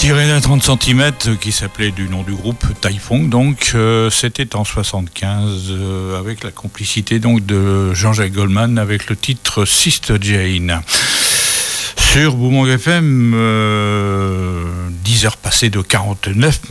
tiré d'un 30 cm qui s'appelait du nom du groupe Typhoon. Donc c'était en 75 avec la complicité donc de Jean-Jacques Goldman avec le titre Sister Jane. Sur Boumang FM, 10 heures passées de 49